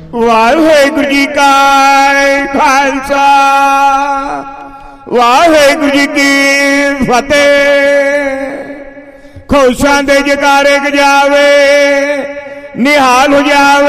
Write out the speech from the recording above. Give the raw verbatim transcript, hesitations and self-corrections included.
वाहेगुरु जी का खालसा वाहेगुरु जी की फतेह। खुशां दे जकारे गजावे निहाल हो जावे।